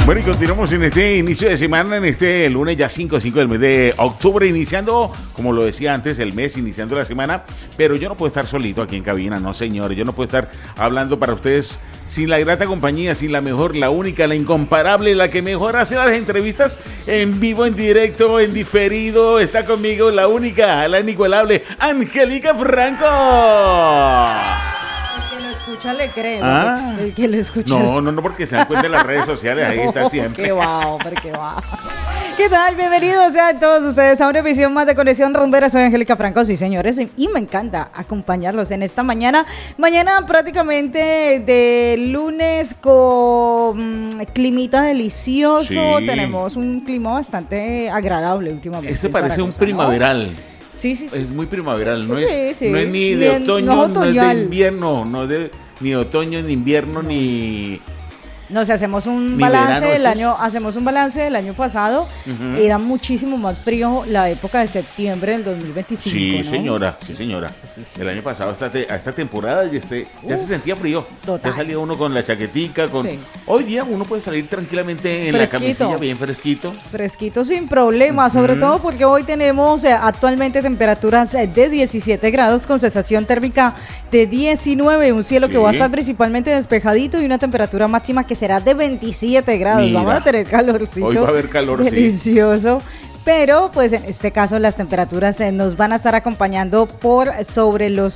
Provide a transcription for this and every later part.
Bueno, y continuamos en este inicio de semana, en este lunes ya 5 del mes de octubre, iniciando, como lo decía antes, el mes, iniciando la semana, pero yo no puedo estar solito aquí en cabina, no señores, yo no puedo estar hablando para ustedes sin la grata compañía, sin la mejor, la única, la incomparable, la que mejor hace las entrevistas en vivo, en directo, en diferido. Está conmigo la única, la inigualable, Angélica Franco. Escucha, le creo. ¿Ah? El que lo escucha. No, porque se dan cuenta en las redes sociales, ahí está siempre. Qué va, hombre, qué va. ¿Qué tal? Bienvenidos sean todos ustedes a una emisión más de Conexión Rumbera. Soy Angélica Franco, sí señores, y me encanta acompañarlos en esta mañana. Mañana prácticamente de lunes con climita delicioso. Sí. Tenemos un clima bastante agradable últimamente. Este parece un primaveral. ¿No? Sí. Es muy primaveral, no, Sí. No es ni de otoño, no es de invierno, ni de otoño, ni invierno, ni... No, si hacemos un balance del año, pasado, era muchísimo más frío la época de septiembre del 2025. Sí, ¿no? señora. Sí. El año pasado, a esta temporada, ya se sentía frío. Total. Ya salía uno con la chaquetica, Hoy día uno puede salir tranquilamente en fresquito. La camisilla, bien fresquito. Fresquito sin problema, sobre todo porque hoy tenemos actualmente temperaturas de 17 grados con sensación térmica de 19, un cielo que va a estar principalmente despejadito y una temperatura máxima que será de 27 grados. Mira, vamos a tener calorcito. Hoy va a haber calor, delicioso. Pero pues en este caso las temperaturas nos van a estar acompañando por sobre los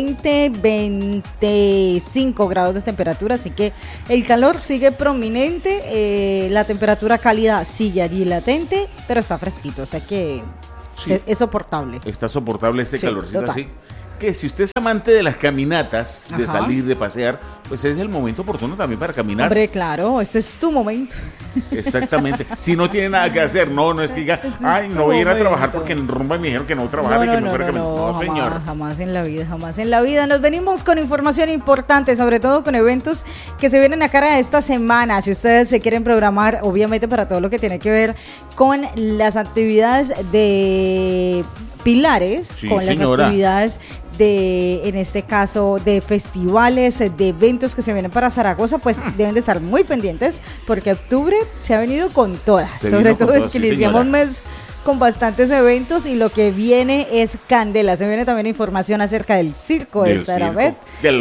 20-25 grados de temperatura, así que el calor sigue prominente, la temperatura cálida sigue allí latente, pero está fresquito, o sea que es soportable. Está soportable este calorcito total. Así. Que si usted es amante de las caminatas, de salir, de pasear, pues es el momento oportuno también para caminar. Hombre, claro, ese es tu momento. Exactamente. Si no tiene nada que hacer, no es que diga, no voy a ir a trabajar porque en Rumba me dijeron que no trabajar y que no fuera caminar. No, señor. Jamás en la vida. Nos venimos con información importante, sobre todo con eventos que se vienen a cara esta semana. Si ustedes se quieren programar, obviamente para todo lo que tiene que ver con las actividades de pilares, con las actividades en este caso, de festivales, de eventos que se vienen para Zaragoza, pues deben de estar muy pendientes porque octubre se ha venido con todas, sobre todo que iniciamos mes con bastantes eventos y lo que viene es candela. Se viene también información acerca del circo de Saravet,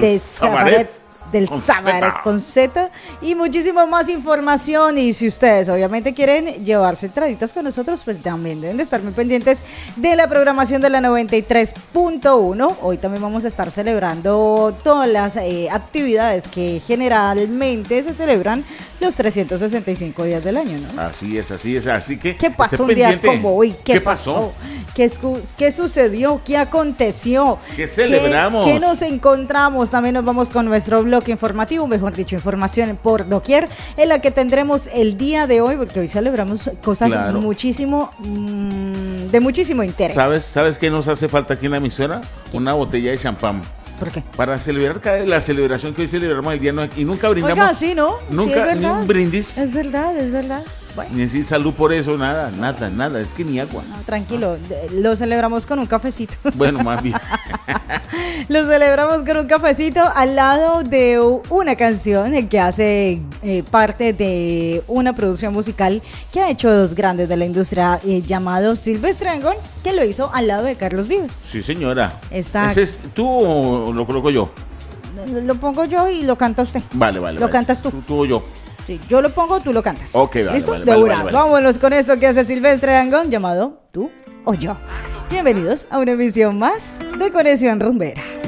del Sabaret con Z y muchísima más información. Y si ustedes obviamente quieren llevarse entraditas con nosotros, pues también deben de estar muy pendientes de la programación de la 93.1. Hoy también vamos a estar celebrando todas las actividades que generalmente se celebran los 365 días del año, ¿no? Así es, así que ¿qué pasó un día como hoy? ¿Qué pasó? ¿Qué sucedió? ¿Qué aconteció? ¿Qué celebramos? ¿Qué nos encontramos? También nos vamos con nuestro bloque informativo, mejor dicho, información por doquier, en la que tendremos el día de hoy, porque hoy celebramos cosas de muchísimo interés. ¿Sabes qué nos hace falta aquí en la emisora? Una botella de champán. ¿Por qué? Para celebrar la celebración que hoy celebramos el día y nunca brindamos. Oiga, sí, ¿no? Nunca, sí, ni un brindis. Es verdad. Bueno. Ni decir salud por eso, nada, es que ni agua. No, tranquilo, lo celebramos con un cafecito. Bueno, más bien. Lo celebramos con un cafecito al lado de una canción que hace parte de una producción musical que ha hecho dos grandes de la industria llamado Silvestre Dangond, que lo hizo al lado de Carlos Vives. Sí, señora. ¿Ese es tú o lo coloco yo? Lo pongo yo y lo canta usted. Vale. Lo cantas tú. Tú o yo. Sí, yo lo pongo, tú lo cantas. Ok, vale. ¿Listo? Vale. Vámonos con esto que hace Silvestre Dangond llamado Tú o Yo. Bienvenidos a una emisión más de Conexión Rumbera.